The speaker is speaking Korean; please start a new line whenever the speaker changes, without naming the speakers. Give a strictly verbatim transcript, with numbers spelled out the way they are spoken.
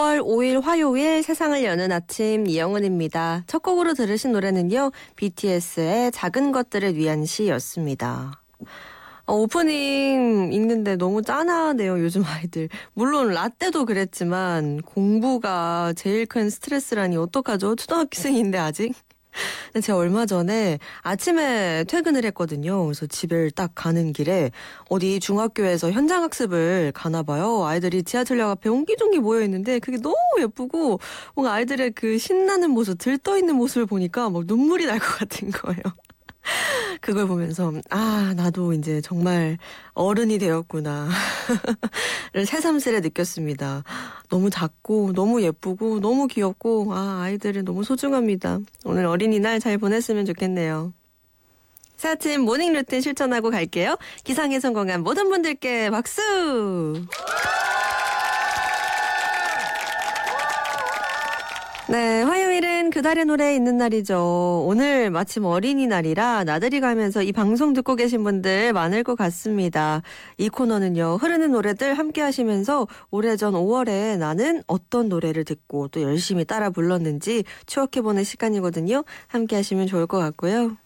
오월 오일 화요일 세상을 여는 아침 이영은입니다. 첫 곡으로 들으신 노래는요. 비티에스의 작은 것들을 위한 시였습니다. 어, 오프닝 읽는데 너무 짠하네요, 요즘 아이들. 물론 라떼도 그랬지만 공부가 제일 큰 스트레스라니 어떡하죠? 초등학생인데 아직. 근데 제가 얼마 전에 아침에 퇴근을 했거든요. 그래서 집을 딱 가는 길에 어디 중학교에서 현장학습을 가나 봐요. 아이들이 지하철역 앞에 옹기종기 모여있는데 그게 너무 예쁘고 뭔가 아이들의 그 신나는 모습, 들떠있는 모습을 보니까 막 눈물이 날 것 같은 거예요. 그걸 보면서 아 나도 이제 정말 어른이 되었구나 를 새삼스레 느꼈습니다. 너무 작고 너무 예쁘고 너무 귀엽고 아 아이들은 너무 소중합니다. 오늘 어린이날 잘 보냈으면 좋겠네요. 새 아침 모닝 루틴 실천하고 갈게요. 기상에 성공한 모든 분들께 박수. 네, 화요일은 그달의 노래 있는 날이죠. 오늘 마침 어린이날이라 나들이 가면서 이 방송 듣고 계신 분들 많을 것 같습니다. 이 코너는요, 흐르는 노래들 함께 하시면서 오래전 오월에 나는 어떤 노래를 듣고 또 열심히 따라 불렀는지 추억해보는 시간이거든요. 함께 하시면 좋을 것 같고요.